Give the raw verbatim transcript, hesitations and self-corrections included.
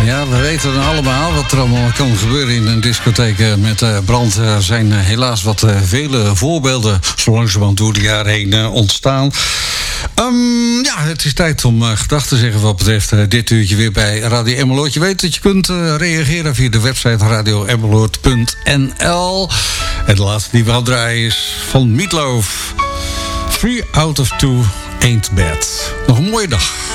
Ja, we weten allemaal wat er allemaal kan gebeuren in een discotheek met uh, brand. Er zijn uh, helaas wat uh, vele voorbeelden zo langzamerhand door de jaren heen uh, ontstaan. Um, ja, het is tijd om uh, gedag te zeggen wat betreft uh, dit uurtje weer bij Radio Emmeloord. Je weet dat je kunt uh, reageren via de website radio emmeloord punt n l. En de laatste die we gaan draaien is van Meatloaf. Three out of two ain't bad. Nog een mooie dag.